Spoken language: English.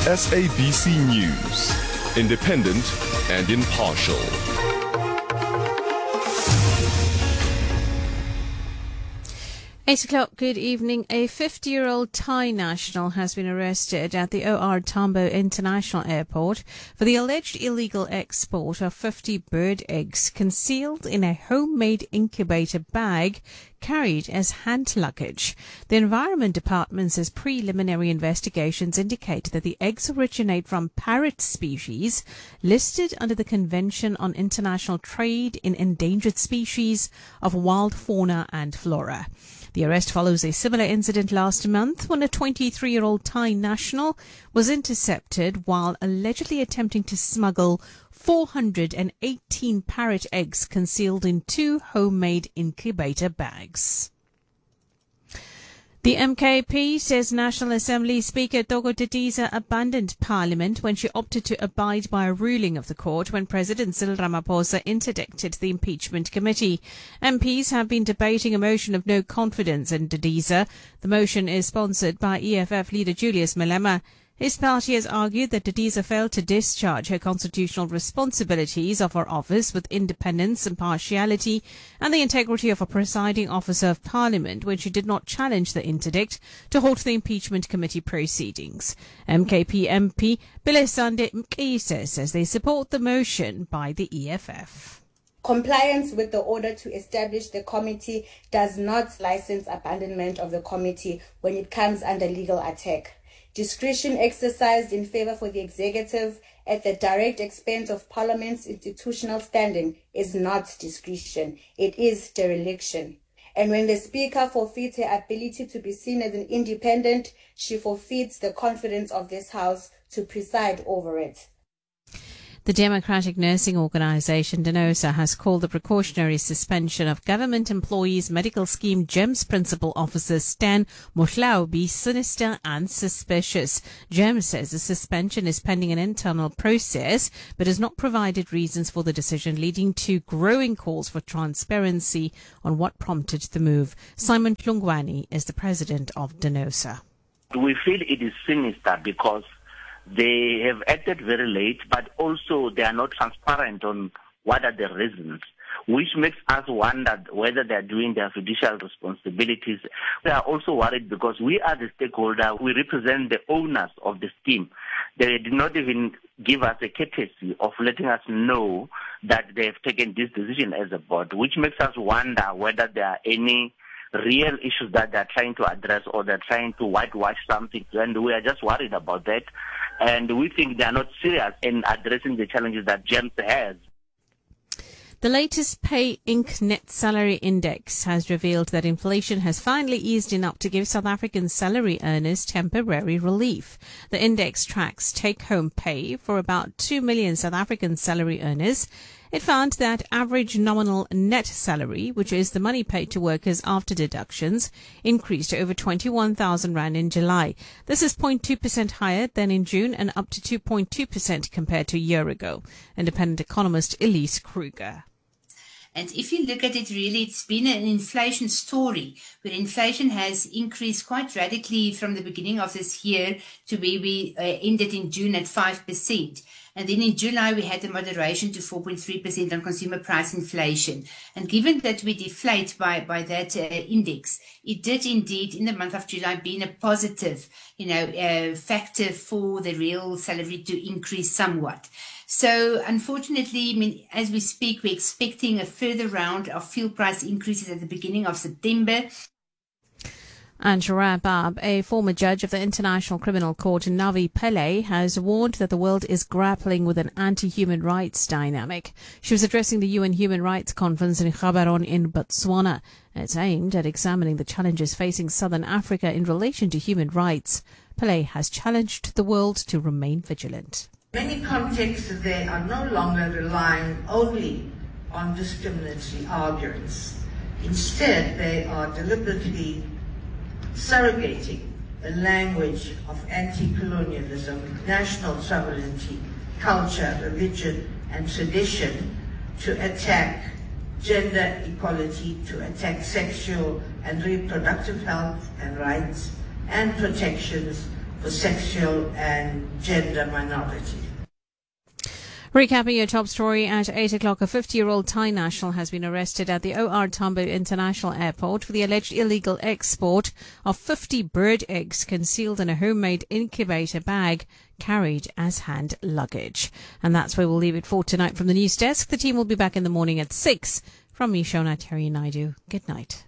SABC News, independent and impartial. Eight o'clock, good evening. A 50-year-old Thai national has been arrested at the OR Tambo International Airport for the alleged illegal export of 50 bird eggs concealed in a homemade incubator bag carried as hand luggage. The Environment Department says preliminary investigations indicate that the eggs originate from parrot species listed under the Convention on International Trade in Endangered Species of Wild Fauna and Flora. The arrest follows a similar incident last month when a 23-year-old Thai national was intercepted while allegedly attempting to smuggle 418 parrot eggs concealed in 2 homemade incubator bags. The MKP says National Assembly Speaker Togo Didiza abandoned Parliament when she opted to abide by a ruling of the court when President Cyril Ramaphosa interdicted the impeachment committee. MPs have been debating a motion of no confidence in Didiza. The motion is sponsored by EFF leader Julius Malema. His party has argued that Didiza failed to discharge her constitutional responsibilities of her office with independence, impartiality and the integrity of a presiding officer of Parliament when she did not challenge the interdict to halt the impeachment committee proceedings. MKP MP Bilesande Mkise says they support the motion by the EFF. Compliance with the order to establish the committee does not license abandonment of the committee when it comes under legal attack. Discretion exercised in favour for the executive at the direct expense of Parliament's institutional standing is not discretion, it is dereliction. And when the Speaker forfeits her ability to be seen as an independent, she forfeits the confidence of this House to preside over it. The Democratic Nursing Organisation, DENOSA, has called the precautionary suspension of Government Employees Medical Scheme GEMS Principal Officer Stan Mohlaubi sinister and suspicious. GEMS says the suspension is pending an internal process, but has not provided reasons for the decision, leading to growing calls for transparency on what prompted the move. Simon Tlungwani is the president of DENOSA. We feel it is sinister because they have acted very late, but also they are not transparent on what are the reasons, which makes us wonder whether they are doing their judicial responsibilities. We are also worried because we are the stakeholder. We represent the owners of the scheme. They did not even give us a courtesy of letting us know that they have taken this decision as a board, which makes us wonder whether there are any real issues that they're trying to address or they're trying to whitewash something. And we are just worried about that. And we think they are not serious in addressing the challenges that GEMS has. The latest Pay Inc. Net Salary Index has revealed that inflation has finally eased enough to give South African salary earners temporary relief. The index tracks take-home pay for about 2 million South African salary earners. It found that average nominal net salary, which is the money paid to workers after deductions, increased to over 21,000 rand in July. This is 0.2% higher than in June and up to 2.2% compared to a year ago. Independent economist Elise Kruger. And if you look at it, really, it's been an inflation story where inflation has increased quite radically from the beginning of this year to where we ended in June at 5%. And then in July, we had a moderation to 4.3% on consumer price inflation. And given that we deflate by that index, it did indeed, in the month of July, being a positive, factor for the real salary to increase somewhat. So, unfortunately, as we speak, we're expecting a further round of fuel price increases at the beginning of September. And to wrap up, a former judge of the International Criminal Court, Navi Pillay, has warned that the world is grappling with an anti-human rights dynamic. She was addressing the UN Human Rights Conference in Gaborone in Botswana. It's aimed at examining the challenges facing Southern Africa in relation to human rights. Pillay has challenged the world to remain vigilant. Many contexts they are no longer relying only on discriminatory arguments. Instead, they are deliberately surrogating a language of anti-colonialism, national sovereignty, culture, religion, and tradition to attack gender equality, to attack sexual and reproductive health and rights and protections, for sexual and gender minorities. Recapping your top story at 8 o'clock, a 50-year-old Thai national has been arrested at the OR Tambo International Airport for the alleged illegal export of 50 bird eggs concealed in a homemade incubator bag carried as hand luggage. And that's where we'll leave it for tonight from the news desk. The team will be back in the morning at 6. From me, Shona Terry Naidu. Good night.